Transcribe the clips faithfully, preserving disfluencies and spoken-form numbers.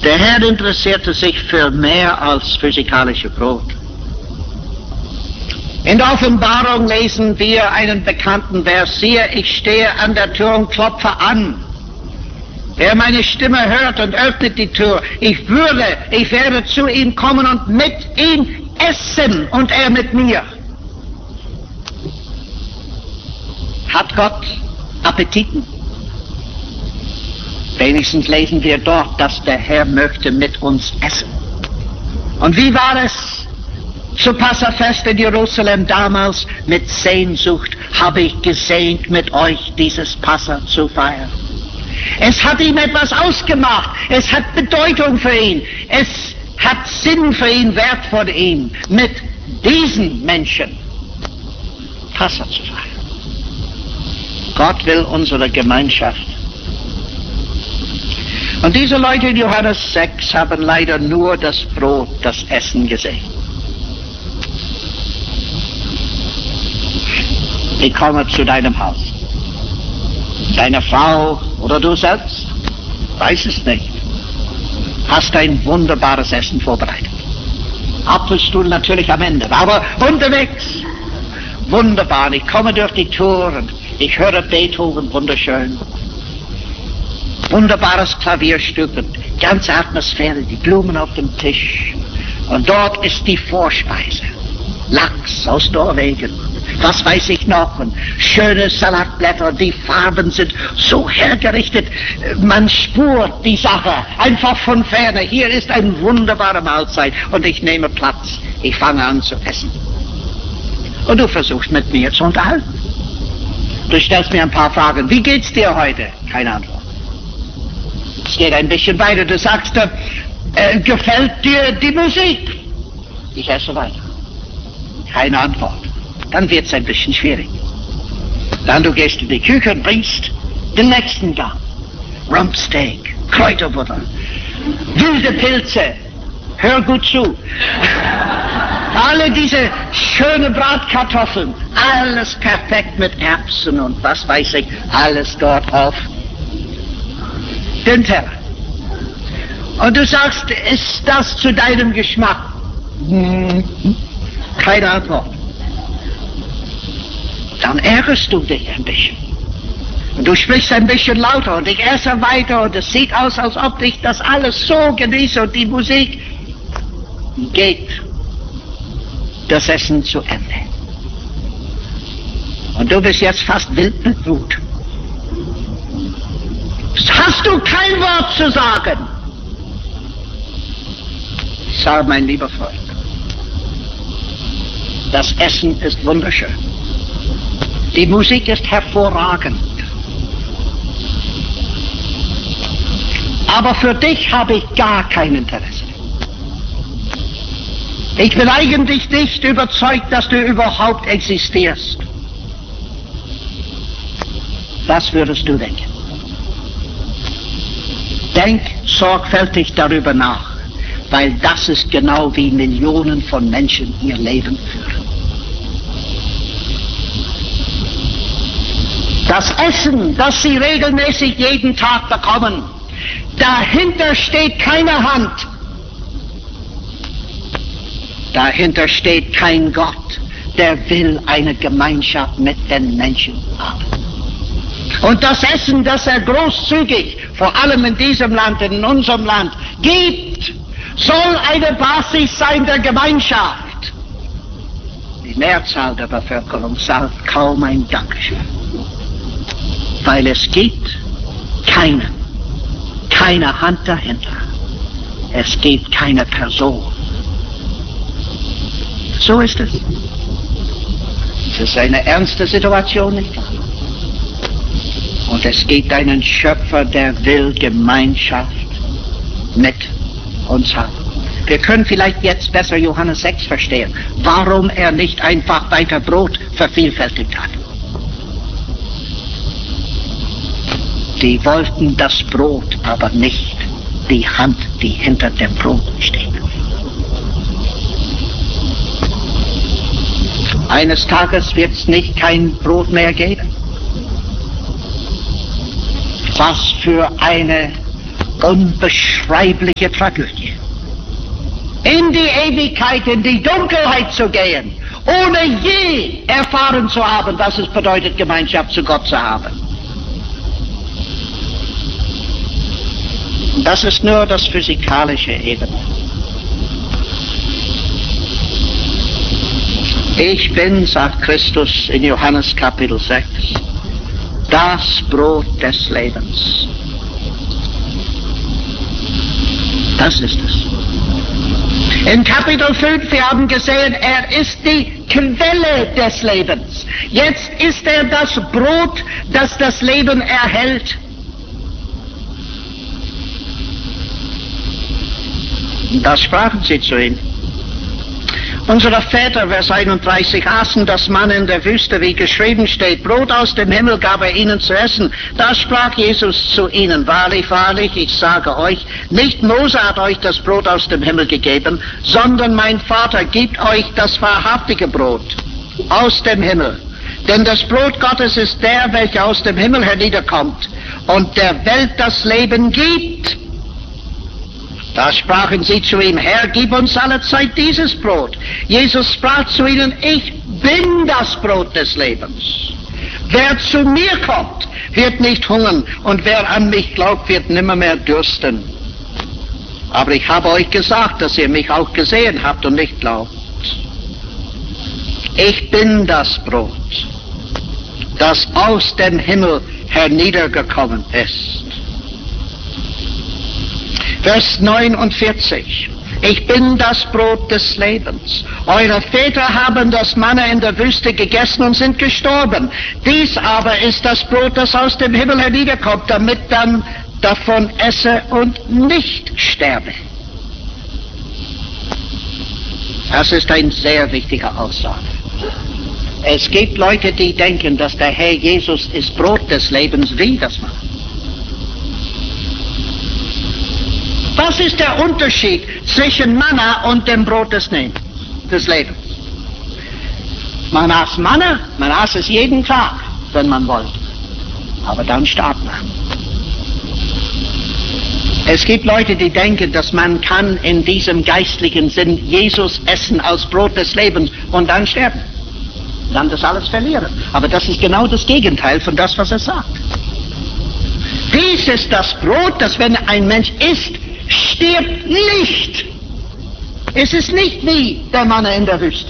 Der Herr interessierte sich für mehr als physikalische Brot. In der Offenbarung lesen wir einen bekannten Vers: Siehe, ich stehe an der Tür und klopfe an. Wer meine Stimme hört und öffnet die Tür, ich würde, ich werde zu ihm kommen und mit ihm essen und er mit mir. Hat Gott Appetiten? Wenigstens lesen wir dort, dass der Herr möchte mit uns essen. Und wie war es zu Passafest in Jerusalem damals? Mit Sehnsucht habe ich gesehnt, mit euch dieses Passa zu feiern. Es hat ihm etwas ausgemacht. Es hat Bedeutung für ihn. Es hat Sinn für ihn, Wert für ihn, mit diesen Menschen Passa zu feiern. Gott will unsere Gemeinschaft. Und diese Leute in Johannes sechs haben leider nur das Brot, das Essen gesehen. Ich komme zu deinem Haus. Deine Frau oder du selbst, weiß es nicht, hast ein wunderbares Essen vorbereitet. Apfelstuhl natürlich am Ende, aber unterwegs, wunderbar. Ich komme durch die Tür und ich höre Beethoven, wunderschön. Wunderbares Klavierstück und ganze Atmosphäre, die Blumen auf dem Tisch. Und dort ist die Vorspeise. Lachs aus Norwegen, was weiß ich noch, und schöne Salatblätter, die Farben sind so hergerichtet, man spürt die Sache einfach von ferne. Hier ist eine wunderbare Mahlzeit und ich nehme Platz. Ich fange an zu essen. Und du versuchst mit mir zu unterhalten. Du stellst mir ein paar Fragen. Wie geht's dir heute? Keine Antwort. Es geht ein bisschen weiter. Du sagst, äh, gefällt dir die Musik? Ich esse weiter. Keine Antwort. Dann wird's ein bisschen schwierig. Dann du gehst in die Küche und bringst den nächsten Gang. Rumpsteak, Kräuterbutter, wilde Pilze. Hör gut zu. Alle diese schönen Bratkartoffeln, alles perfekt mit Erbsen und was weiß ich, alles dort auf den Teller. Und du sagst, ist das zu deinem Geschmack? Keine Antwort. Dann ärgerst du dich ein bisschen. Und du sprichst ein bisschen lauter und ich esse weiter und es sieht aus, als ob ich das alles so genieße und die Musik geht das Essen zu Ende. Und du bist jetzt fast wild mit Wut. Hast du kein Wort zu sagen? Sag, mein lieber Freund, das Essen ist wunderschön. Die Musik ist hervorragend. Aber für dich habe ich gar kein Interesse. Ich bin eigentlich nicht überzeugt, dass du überhaupt existierst. Was würdest du denken? Denk sorgfältig darüber nach, weil das ist genau wie Millionen von Menschen ihr Leben führen. Das Essen, das sie regelmäßig jeden Tag bekommen, dahinter steht keine Hand. Dahinter steht kein Gott, der will eine Gemeinschaft mit den Menschen haben. Und das Essen, das er großzügig, vor allem in diesem Land, in unserem Land, gibt, soll eine Basis sein der Gemeinschaft. Die Mehrzahl der Bevölkerung sagt kaum ein Dankeschön. Weil es gibt keine, keine Hand dahinter. Es gibt keine Person. So ist es. Es ist eine ernste Situation, nicht wahr? Und es gibt einen Schöpfer, der will Gemeinschaft mit uns haben. Wir können vielleicht jetzt besser Johannes sechs verstehen, warum er nicht einfach weiter Brot vervielfältigt hat. Die wollten das Brot, aber nicht die Hand, die hinter dem Brot steht. Eines Tages wird es nicht kein Brot mehr geben. Was für eine Unbeschreibliche Tragödie. In die Ewigkeit, in die Dunkelheit zu gehen, ohne je erfahren zu haben, was es bedeutet, Gemeinschaft zu Gott zu haben. Das ist nur das physikalische Ebene. Ich bin, sagt Christus in Johannes Kapitel sechs, das Brot des Lebens. Das ist es. In Kapitel fünf, wir haben gesehen, er ist die Quelle des Lebens. Jetzt ist er das Brot, das das Leben erhält. Das sprachen sie zu ihm. Unsere Väter, Vers einunddreißig, aßen das Manna in der Wüste, wie geschrieben steht, Brot aus dem Himmel gab er ihnen zu essen. Da sprach Jesus zu ihnen, wahrlich, wahrlich, ich sage euch, nicht Mose hat euch das Brot aus dem Himmel gegeben, sondern mein Vater gibt euch das wahrhaftige Brot aus dem Himmel. Denn das Brot Gottes ist der, welcher aus dem Himmel herniederkommt und der Welt das Leben gibt. Da sprachen sie zu ihm, Herr, gib uns alle Zeit dieses Brot. Jesus sprach zu ihnen, ich bin das Brot des Lebens. Wer zu mir kommt, wird nicht hungern, und wer an mich glaubt, wird nimmermehr dürsten. Aber ich habe euch gesagt, dass ihr mich auch gesehen habt und nicht glaubt. Ich bin das Brot, das aus dem Himmel herniedergekommen ist. Vers neunundvierzig. Ich bin das Brot des Lebens. Eure Väter haben das Manna in der Wüste gegessen und sind gestorben. Dies aber ist das Brot, das aus dem Himmel herniederkommt, damit dann davon esse und nicht sterbe. Das ist eine sehr wichtige Aussage. Es gibt Leute, die denken, dass der Herr Jesus ist Brot des Lebens. Wie das macht? Was ist der Unterschied zwischen Manna und dem Brot des, ne- des Lebens? Man aß Manna, man aß es jeden Tag, wenn man wollte. Aber dann starb man. Es gibt Leute, die denken, dass man kann in diesem geistlichen Sinn Jesus essen als Brot des Lebens und dann sterben. Dann das alles verlieren. Aber das ist genau das Gegenteil von das, was er sagt. Dies ist das Brot, das wenn ein Mensch isst, stirbt nicht. Es ist nicht wie der Manna in der Wüste.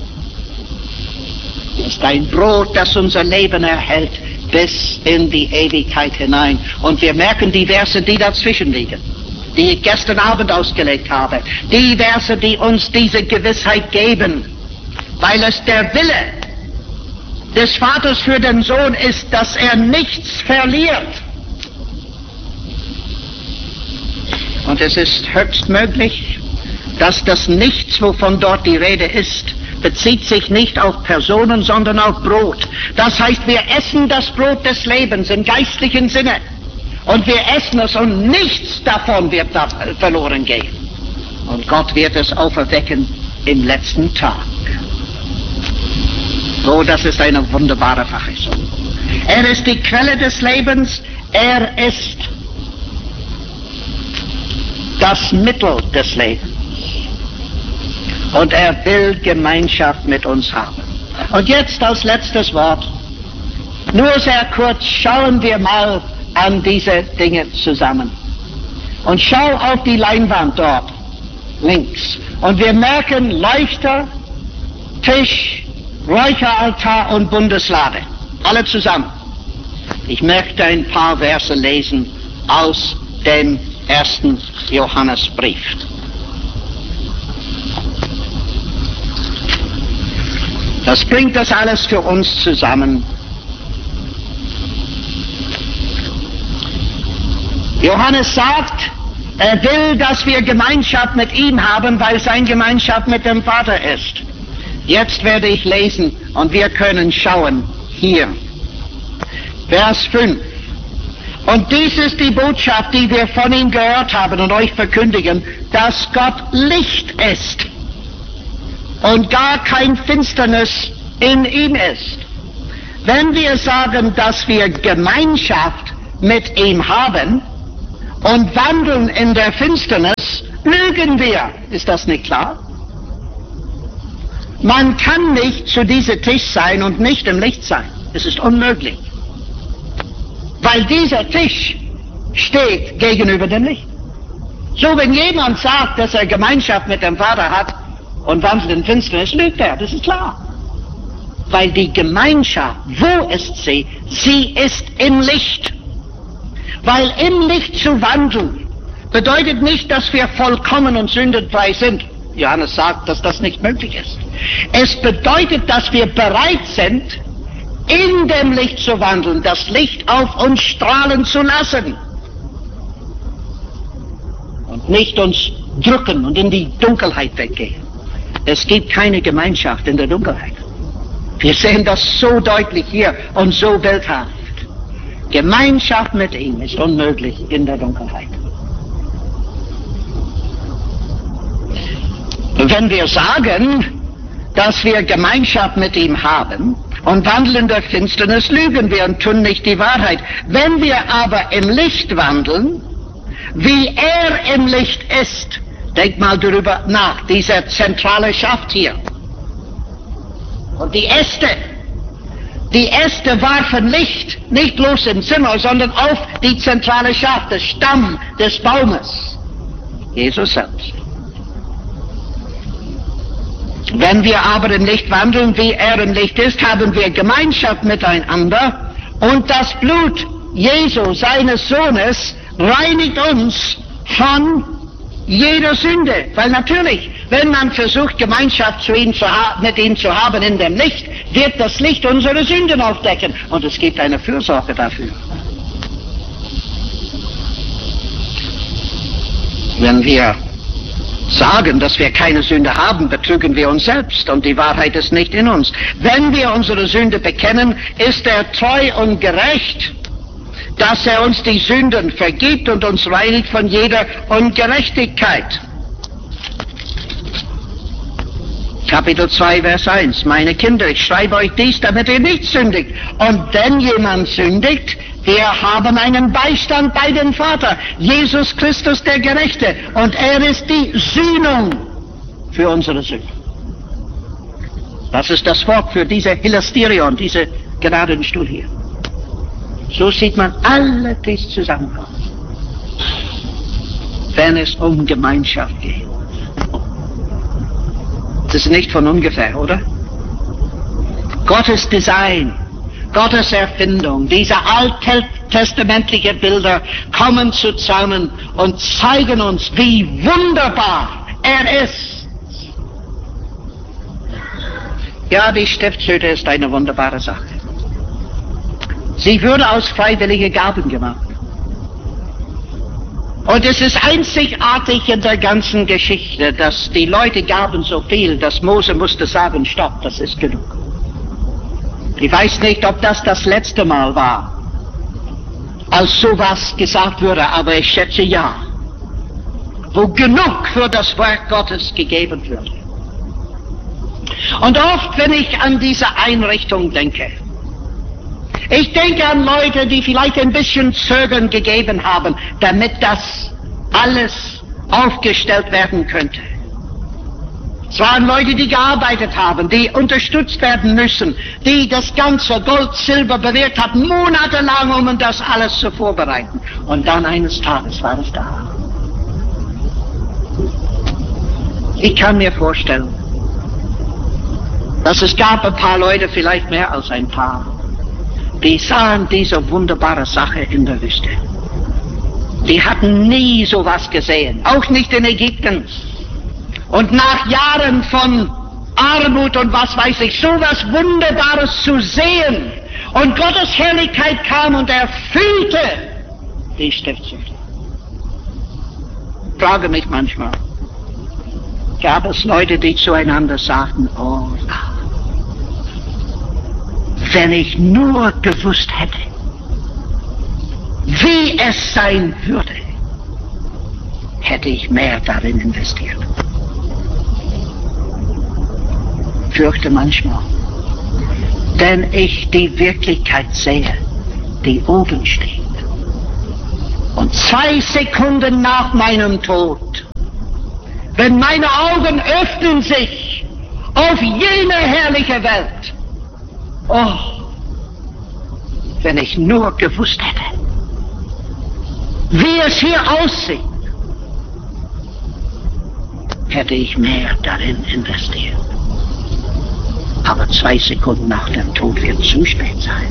Es ist ein Brot, das unser Leben erhält bis in die Ewigkeit hinein. Und wir merken die Verse, die dazwischen liegen, die ich gestern Abend ausgelegt habe. Die Verse, die uns diese Gewissheit geben, weil es der Wille des Vaters für den Sohn ist, dass er nichts verliert. Und es ist höchst möglich, dass das Nichts, wovon dort die Rede ist, bezieht sich nicht auf Personen, sondern auf Brot. Das heißt, wir essen das Brot des Lebens im geistlichen Sinne. Und wir essen es und nichts davon wird da verloren gehen. Und Gott wird es auferwecken im letzten Tag. So, das ist eine wunderbare Verheißung. Er ist die Quelle des Lebens, er ist das Mittel des Lebens. Und er will Gemeinschaft mit uns haben. Und jetzt als letztes Wort, nur sehr kurz, schauen wir mal an diese Dinge zusammen. Und schau auf die Leinwand dort, links. Und wir merken Leuchter, Tisch, Räucheraltar und Bundeslade. Alle zusammen. Ich möchte ein paar Verse lesen aus dem ersten Johannesbrief. Das bringt das alles für uns zusammen. Johannes sagt, er will, dass wir Gemeinschaft mit ihm haben, weil sein Gemeinschaft mit dem Vater ist. Jetzt werde ich lesen und wir können schauen hier. Vers fünf. Und dies ist die Botschaft, die wir von ihm gehört haben und euch verkündigen, dass Gott Licht ist und gar kein Finsternis in ihm ist. Wenn wir sagen, dass wir Gemeinschaft mit ihm haben und wandeln in der Finsternis, lügen wir. Ist das nicht klar? Man kann nicht zu diesem Tisch sein und nicht im Licht sein. Es ist unmöglich. Weil dieser Tisch steht gegenüber dem Licht. So, wenn jemand sagt, dass er Gemeinschaft mit dem Vater hat und wandelt in Finsternis, lügt er. Das ist klar. Weil die Gemeinschaft, wo ist sie? Sie ist im Licht. Weil im Licht zu wandeln bedeutet nicht, dass wir vollkommen und sündenfrei sind. Johannes sagt, dass das nicht möglich ist. Es bedeutet, dass wir bereit sind, in dem Licht zu wandeln, das Licht auf uns strahlen zu lassen. Und nicht uns drücken und in die Dunkelheit weggehen. Es gibt keine Gemeinschaft in der Dunkelheit. Wir sehen das so deutlich hier und so bildhaft. Gemeinschaft mit ihm ist unmöglich in der Dunkelheit. Wenn wir sagen, dass wir Gemeinschaft mit ihm haben und wandeln in der Finsternis, lügen wir und tun nicht die Wahrheit. Wenn wir aber im Licht wandeln, wie er im Licht ist, denk mal darüber nach, dieser zentrale Schaft hier. Und die Äste, die Äste warfen Licht, nicht bloß im Zimmer, sondern auf die zentrale Schaft, den Stamm des Baumes, Jesus selbst. Wenn wir aber im Licht wandeln, wie er im Licht ist, haben wir Gemeinschaft miteinander und das Blut Jesu, seines Sohnes, reinigt uns von jeder Sünde. Weil natürlich, wenn man versucht, Gemeinschaft zu ihm zu mit ihm zu haben in dem Licht, wird das Licht unsere Sünden aufdecken. Und es gibt eine Fürsorge dafür. Wenn wir sagen, dass wir keine Sünde haben, betrügen wir uns selbst und die Wahrheit ist nicht in uns. Wenn wir unsere Sünde bekennen, ist er treu und gerecht, dass er uns die Sünden vergibt und uns reinigt von jeder Ungerechtigkeit. Kapitel zwei, Vers eins. Meine Kinder, ich schreibe euch dies, damit ihr nicht sündigt. Und wenn jemand sündigt, wir haben einen Beistand bei dem Vater, Jesus Christus der Gerechte. Und er ist die Sühnung für unsere Sünden. Das ist das Wort für diese Hilasterion, diese Gnadenstuhl hier. So sieht man alle dies zusammenkommen, wenn es um Gemeinschaft geht. Das ist nicht von ungefähr, oder? Gottes Design, Gottes Erfindung, diese alttestamentlichen Bilder kommen zusammen und zeigen uns, wie wunderbar er ist. Ja, die Stiftshütte ist eine wunderbare Sache. Sie wurde aus freiwilligen Gaben gemacht. Und es ist einzigartig in der ganzen Geschichte, dass die Leute gaben so viel, dass Mose musste sagen, stopp, das ist genug. Ich weiß nicht, ob das das letzte Mal war, als sowas gesagt wurde, aber ich schätze ja, wo genug für das Werk Gottes gegeben wird. Und oft, wenn ich an diese Einrichtung denke, ich denke an Leute, die vielleicht ein bisschen Zögern gegeben haben, damit das alles aufgestellt werden könnte. Es waren Leute, die gearbeitet haben, die unterstützt werden müssen, die das ganze Gold, Silber bewirkt hatten, monatelang, um das alles zu vorbereiten. Und dann eines Tages war es da. Ich kann mir vorstellen, dass es gab ein paar Leute, vielleicht mehr als ein paar, die sahen diese wunderbare Sache in der Wüste. Die hatten nie sowas gesehen, auch nicht in Ägypten. Und nach Jahren von Armut und was weiß ich, sowas Wunderbares zu sehen und Gottes Herrlichkeit kam und erfüllte die Stiftshütte. Ich frage mich manchmal, gab es Leute, die zueinander sagten, oh, wenn ich nur gewusst hätte, wie es sein würde, hätte ich mehr darin investiert. Fürchte manchmal, denn ich die Wirklichkeit sehe, die oben steht. Und zwei Sekunden nach meinem Tod, wenn meine Augen öffnen sich auf jene herrliche Welt, oh, wenn ich nur gewusst hätte, wie es hier aussieht, hätte ich mehr darin investiert. Aber zwei Sekunden nach dem Tod wird zu spät sein.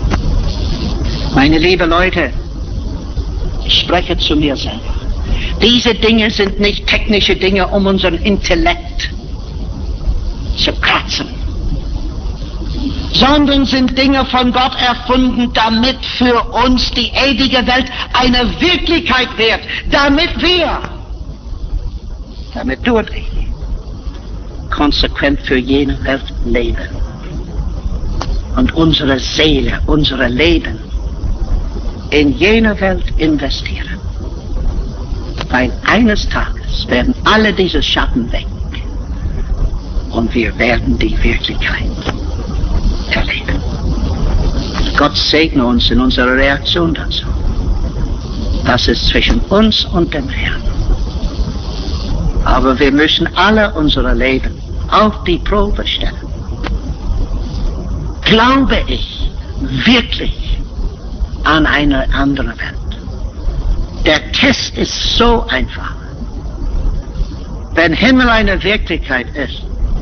Meine lieben Leute, ich spreche zu mir selber. Diese Dinge sind nicht technische Dinge, um unseren Intellekt zu kratzen, sondern sind Dinge von Gott erfunden, damit für uns die ewige Welt eine Wirklichkeit wird, damit wir, damit du und ich, konsequent für jene Welt leben und unsere Seele, unsere Leben in jene Welt investieren. Weil eines Tages werden alle diese Schatten weg und wir werden die Wirklichkeit erleben. Gott segne uns in unserer Reaktion dazu. Das ist zwischen uns und dem Herrn. Aber wir müssen alle unsere Leben auf die Probe stellen. Glaube ich wirklich an eine andere Welt? Der Test ist so einfach. Wenn Himmel eine Wirklichkeit ist,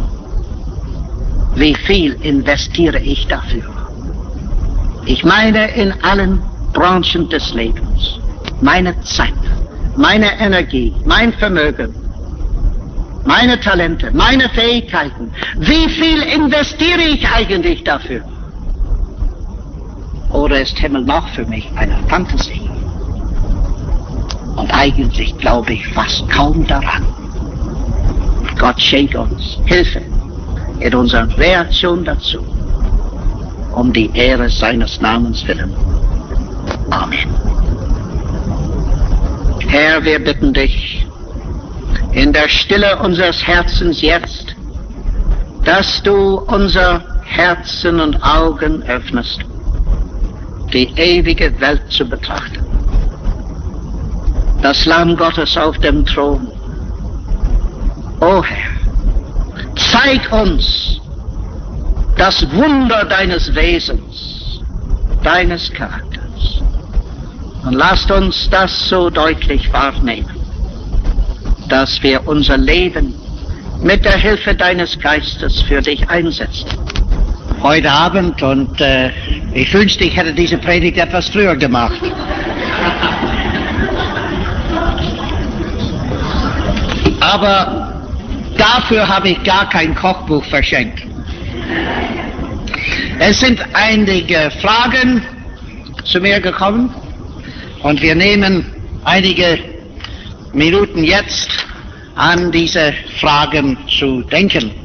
wie viel investiere ich dafür? Ich meine in allen Branchen des Lebens. Meine Zeit, meine Energie, mein Vermögen, meine Talente, meine Fähigkeiten. Wie viel investiere ich eigentlich dafür? Oder ist Himmel noch für mich eine Fantasie? Und eigentlich glaube ich fast kaum daran. Gott schenkt uns Hilfe in unserer Reaktion dazu, um die Ehre seines Namens willen. Amen. Herr, wir bitten dich, in der Stille unseres Herzens jetzt, dass du unser Herzen und Augen öffnest, die ewige Welt zu betrachten. Das Lamm Gottes auf dem Thron. O Herr, zeig uns das Wunder deines Wesens, deines Charakters. Und lasst uns das so deutlich wahrnehmen, dass wir unser Leben mit der Hilfe deines Geistes für dich einsetzen. Heute Abend, und äh, ich wünschte, ich hätte diese Predigt etwas früher gemacht. Aber dafür habe ich gar kein Kochbuch verschenkt. Es sind einige Fragen zu mir gekommen und wir nehmen einige Minuten jetzt an diese Fragen zu denken.